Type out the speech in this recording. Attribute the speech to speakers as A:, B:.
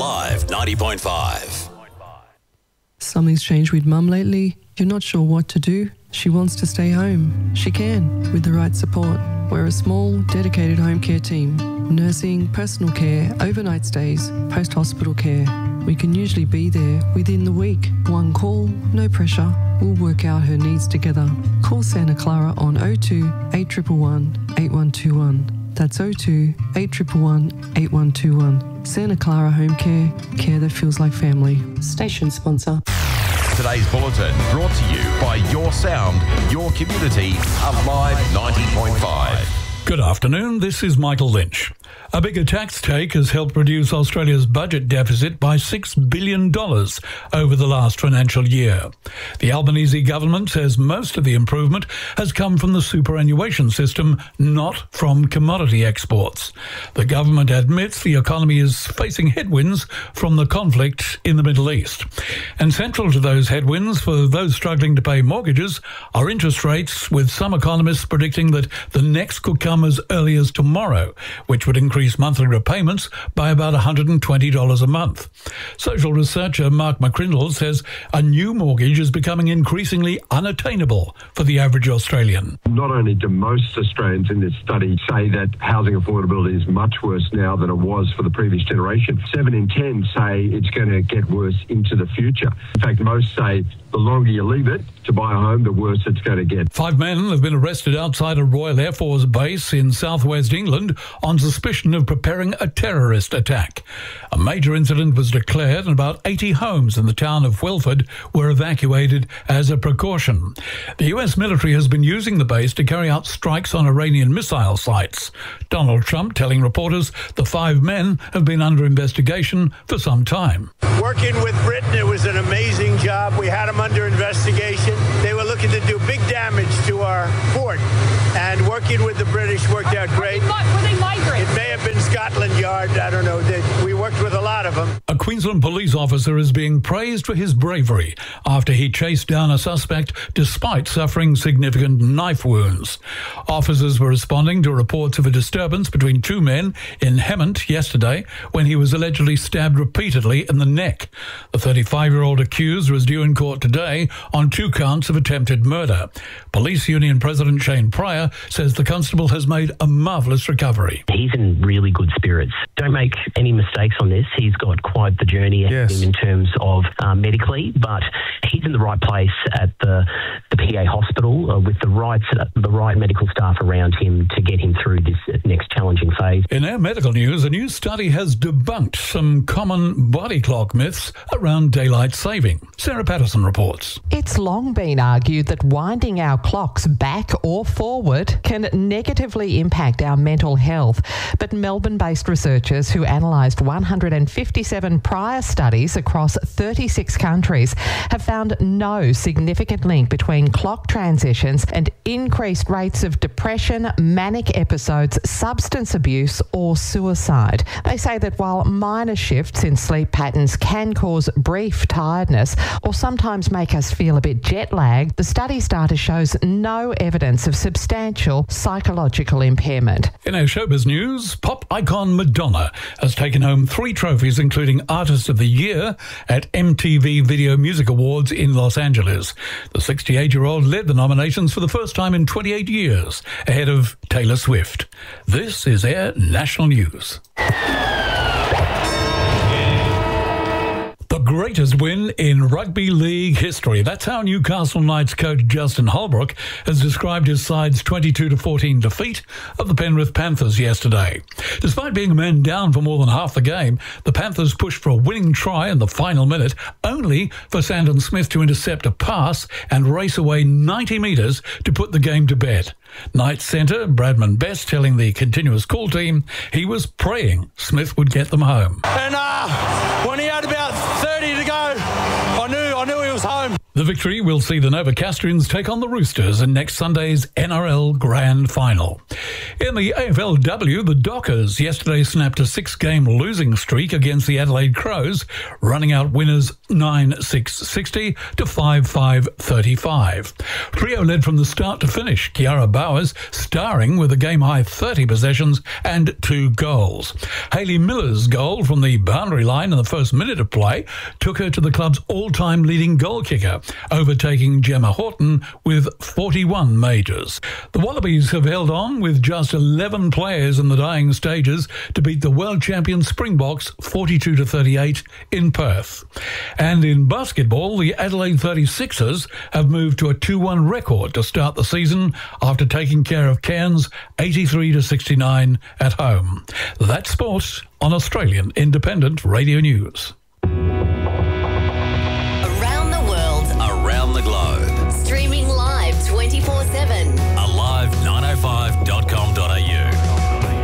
A: Alive 90.5.
B: Something's changed with Mum lately. You're not sure what to do. She wants to stay home. She can, with the right support. We're a small, dedicated home care team. Nursing, personal care, overnight stays, post-hospital care. We can usually be there within the week. One call, no pressure. We'll work out her needs together. Call Santa Clara on 02 8111 8121. That's 02 8111 8121. Santa Clara Home Care. Care that feels like family. Station sponsor.
C: Today's bulletin brought to you by Your Sound, Your Community, Alive 90.5.
D: Good afternoon, this is Michael Lynch. A bigger tax take has helped reduce Australia's budget deficit by $6 billion over the last financial year. The Albanese government says most of the improvement has come from the superannuation system, not from commodity exports. The government admits the economy is facing headwinds from the conflict in the Middle East. And central to those headwinds for those struggling to pay mortgages are interest rates, with some economists predicting that the next could come as early as tomorrow, which would increase monthly repayments by about $120 a month. Social researcher Mark McCrindle says a new mortgage is becoming increasingly unattainable for the average Australian.
E: Not only do most Australians in this study say that housing affordability is much worse now than it was for the previous generation, 7 in 10 say it's going to get worse into the future. In fact, most say the longer you leave it to buy a home, the worse it's going to get.
D: 5 men have been arrested outside a Royal Air Force base in southwest England on suspicion of preparing a terrorist attack. A major incident was declared and about 80 homes in the town of Welford were evacuated as a precaution. The US military has been using the base to carry out strikes on Iranian missile sites. Donald Trump telling reporters the 5 men have been under investigation for some time.
F: Working with Britain, it was an amazing job. We had them under investigation. They were looking to do big damage to our port, and working with the British worked out great.
G: Were they migrants?
F: It may have been Scotland Yard. I don't know. We worked with a lot of them.
D: A Queensland police officer is being praised for his bravery after he chased down a suspect despite suffering significant knife wounds. Officers were responding to reports of a disturbance between 2 men in Hemmant yesterday when he was allegedly stabbed repeatedly in the neck. The 35-year-old accused was due in court today on 2 counts of attempted murder. Police Union President Shane Pryor says the constable has made a marvellous recovery.
H: He's in really good spirits. Don't make any mistakes on this. He's got quite the journey ahead of him in terms of medically, but he's in the right place at the PA hospital with the right medical staff around him to get him through this next challenging phase.
D: In our medical news, a new study has debunked some common body clock myths around daylight saving. Sarah Patterson reports.
I: It's long been argued that winding our clocks back or forward can negatively impact our mental health. But Melbourne-based researchers who analysed 157 prior studies across 36 countries have found no significant link between clock transitions and increased rates of depression, manic episodes, substance abuse or suicide. They say that while minor shifts in sleep patterns can cause brief tiredness or sometimes make us feel a bit jet lagged, the study's data shows no evidence of substantial psychological impairment.
D: In our showbiz news, pop icon Madonna has taken home 3 trophies, including Artist of the Year at MTV Video Music Awards in Los Angeles. The 68-year-old led the nominations for the first time in 28 years, ahead of Taylor Swift. This is Air National News. The greatest win in rugby league history. That's how Newcastle Knights coach Justin Holbrook has described his side's 22-14 defeat of the Penrith Panthers yesterday. Despite being a man down for more than half the game, the Panthers pushed for a winning try in the final minute, only for Sandon Smith to intercept a pass and race away 90 metres to put the game to bed. Knights centre Bradman Best telling the Continuous Call team he was praying Smith would get them home.
F: And when he had about 30 to go, I knew he was home.
D: The The victory will see the Novocastrians take on the Roosters in next Sunday's NRL Grand Final. In the AFLW, the Dockers yesterday snapped a 6-game losing streak against the Adelaide Crows, running out winners 9-6-60 to 5-5-35. Freo led from the start to finish, Kiara Bowers starring with a game-high 30 possessions and 2 goals. Hayley Miller's goal from the boundary line in the first minute of play took her to the club's all-time leading goal kicker, overtaking Gemma Horton with 41 majors. The Wallabies have held on with just 11 players in the dying stages to beat the world champion Springboks 42-38 in Perth. And in basketball, the Adelaide 36ers have moved to a 2-1 record to start the season after taking care of Cairns 83-69 at home. That's sport on Australian Independent Radio News.
A: Around the globe.
G: Streaming live 24/7.
A: Alive 905.com.